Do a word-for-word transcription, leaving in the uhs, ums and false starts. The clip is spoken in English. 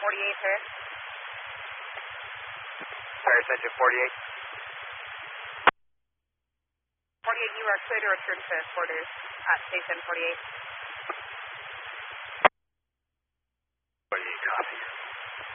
forty-eight here. Fire Center forty-eight. forty-eight, you are clear to return to quarters at Station forty-eight.